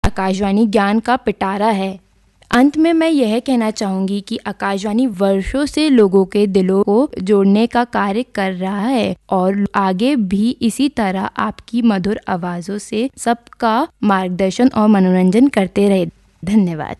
आकाशवाणी ज्ञान का पिटारा है। अंत में मैं यह कहना चाहूँगी कि आकाशवाणी वर्षों से लोगों के दिलों को जोड़ने का कार्य कर रहा है और आगे भी इसी तरह आपकी मधुर आवाज़ों से सबका मार्गदर्शन और मनोरंजन करते रहे। धन्यवाद।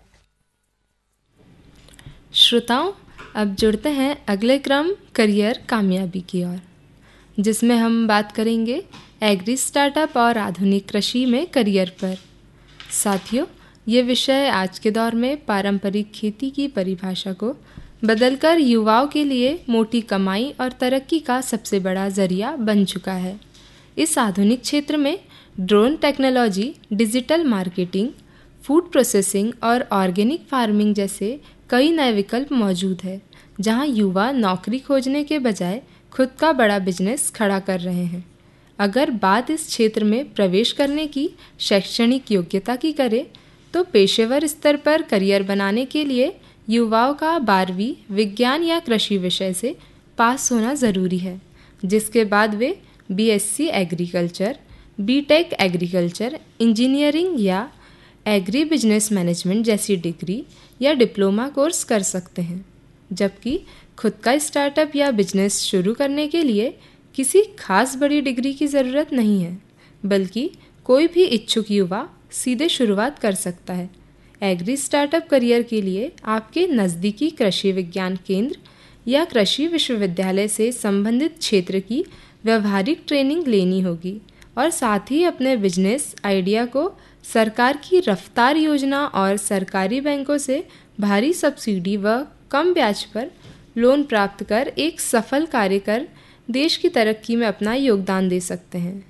श्रोताओं, अब जुड़ते हैं अगले क्रम करियर कामयाबी की ओर, जिसमें हम बात करेंगे एग्री स्टार्टअप और आधुनिक कृषि में करियर पर। साथियों, ये विषय आज के दौर में पारंपरिक खेती की परिभाषा को बदलकर युवाओं के लिए मोटी कमाई और तरक्की का सबसे बड़ा जरिया बन चुका है। इस आधुनिक क्षेत्र में drone technology, digital marketing, food processing और ऑर्गेनिक फार्मिंग जैसे कई नए विकल्प मौजूद है, जहां युवा नौकरी खोजने के बजाय खुद का बड़ा बिजनेस खड़ा कर रहे हैं। अगर बात इस क्षेत्र में प्रवेश करने की शैक्षणिक योग्यता की करें तो पेशेवर स्तर पर करियर बनाने के लिए युवाओं का 12वीं विज्ञान या कृषि विषय से पास होना ज़रूरी है, जिसके बाद वे BSc agriculture, BTech agriculture engineering या एग्री बिजनेस मैनेजमेंट जैसी डिग्री या डिप्लोमा कोर्स कर सकते हैं। जबकि खुद का स्टार्टअप या बिजनेस शुरू करने के लिए किसी खास बड़ी डिग्री की ज़रूरत नहीं है, बल्कि कोई भी इच्छुक युवा सीधे शुरुआत कर सकता है। एग्री स्टार्टअप करियर के लिए आपके नज़दीकी कृषि विज्ञान केंद्र या कृषि विश्वविद्यालय से संबंधित क्षेत्र की व्यवहारिक ट्रेनिंग लेनी होगी और साथ ही अपने बिजनेस आइडिया को सरकार की रफ्तार योजना और सरकारी बैंकों से भारी सब्सिडी व कम ब्याज पर लोन प्राप्त कर एक सफल कार्य कर देश की तरक्की में अपना योगदान दे सकते हैं।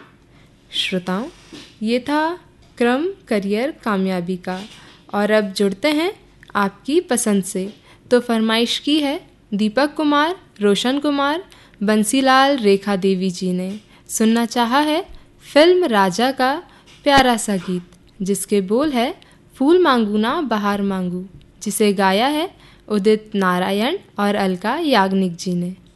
श्रोताओं, ये था क्रम करियर कामयाबी का, और अब जुड़ते हैं आपकी पसंद से। तो फरमाइश की है दीपक कुमार, रोशन कुमार, बंसीलाल, रेखा देवी जी ने। सुनना चाहा है फिल्म राजा का प्यारा सा गीत, जिसके बोल है फूल मांगू ना बहार मांगू, जिसे गाया है उदित नारायण और अलका याग्निक जी ने।